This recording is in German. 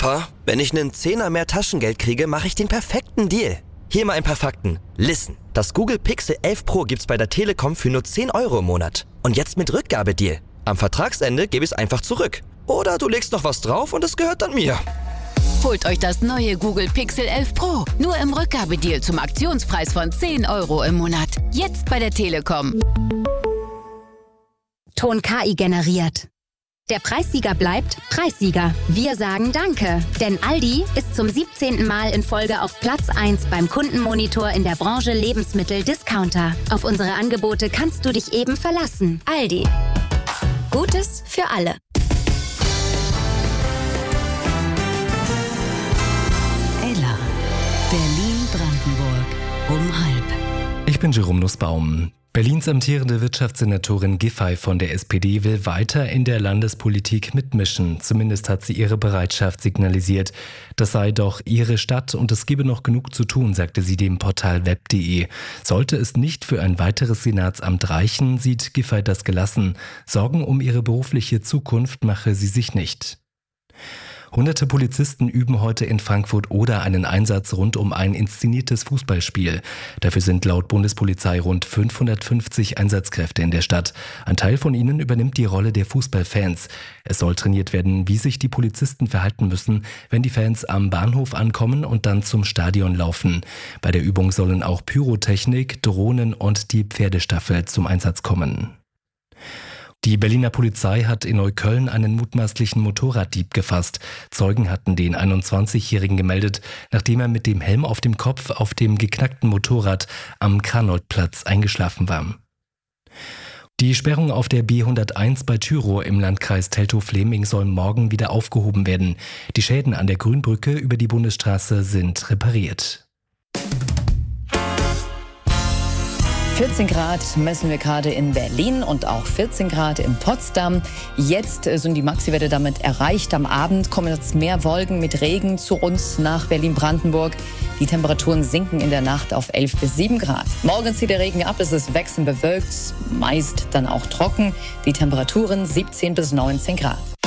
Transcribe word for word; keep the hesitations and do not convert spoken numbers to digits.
Papa, wenn ich einen Zehner mehr Taschengeld kriege, mache ich den perfekten Deal. Hier mal ein paar Fakten. Listen, das Google Pixel elf Pro gibt's bei der Telekom für nur zehn Euro im Monat. Und jetzt mit Rückgabedeal. Am Vertragsende gebe ich es einfach zurück. Oder du legst noch was drauf und es gehört dann mir. Holt euch das neue Google Pixel elf Pro. Nur im Rückgabedeal zum Aktionspreis von zehn Euro im Monat. Jetzt bei der Telekom. Ton K I generiert. Der Preissieger bleibt Preissieger. Wir sagen Danke, denn Aldi ist zum siebzehnten Mal in Folge auf Platz eins beim Kundenmonitor in der Branche Lebensmittel-Discounter. Auf unsere Angebote kannst du dich eben verlassen. Aldi. Gutes für alle. Ella. Berlin-Brandenburg. Um halb. Ich bin Jerome Nussbaum. Berlins amtierende Wirtschaftssenatorin Giffey von der S P D will weiter in der Landespolitik mitmischen. Zumindest hat sie ihre Bereitschaft signalisiert. Das sei doch ihre Stadt und es gebe noch genug zu tun, sagte sie dem Portal web punkt de. Sollte es nicht für ein weiteres Senatsamt reichen, sieht Giffey das gelassen. Sorgen um ihre berufliche Zukunft mache sie sich nicht. Hunderte Polizisten üben heute in Frankfurt-Oder einen Einsatz rund um ein inszeniertes Fußballspiel. Dafür sind laut Bundespolizei rund fünfhundertfünfzig Einsatzkräfte in der Stadt. Ein Teil von ihnen übernimmt die Rolle der Fußballfans. Es soll trainiert werden, wie sich die Polizisten verhalten müssen, wenn die Fans am Bahnhof ankommen und dann zum Stadion laufen. Bei der Übung sollen auch Pyrotechnik, Drohnen und die Pferdestaffel zum Einsatz kommen. Die Berliner Polizei hat in Neukölln einen mutmaßlichen Motorraddieb gefasst. Zeugen hatten den einundzwanzigjährigen gemeldet, nachdem er mit dem Helm auf dem Kopf auf dem geknackten Motorrad am Karnoldplatz eingeschlafen war. Die Sperrung auf der B hunderteins bei Tyrow im Landkreis Teltow-Fläming soll morgen wieder aufgehoben werden. Die Schäden an der Grünbrücke über die Bundesstraße sind repariert. vierzehn Grad messen wir gerade in Berlin und auch vierzehn Grad in Potsdam. Jetzt sind die Maxi-Werte damit erreicht. Am Abend kommen jetzt mehr Wolken mit Regen zu uns nach Berlin-Brandenburg. Die Temperaturen sinken in der Nacht auf elf bis sieben Grad. Morgen zieht der Regen ab, es ist wechselnd bewölkt, meist dann auch trocken. Die Temperaturen siebzehn bis neunzehn Grad.